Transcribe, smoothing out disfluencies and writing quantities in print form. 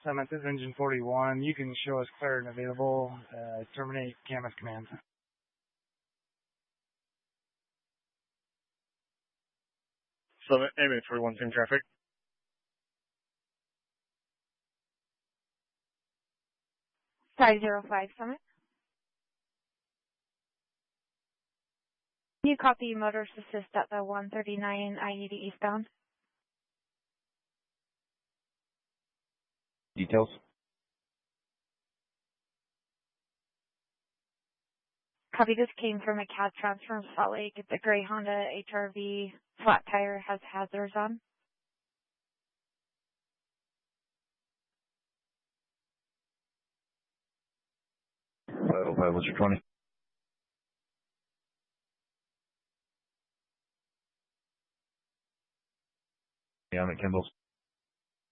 Summit, this is Engine 41. You can show us clear and available. Terminate Camas command. Summit, AMA 41, same traffic. Sorry, 05 Summit. Can you copy motorist assist at the 139 IED eastbound? Details? Copy, this came from a CAD transfer from Salt Lake. It's a gray Honda HRV, flat tire, has hazards on. Vital 5, what's your 20? Yeah, I'm at Kimball's.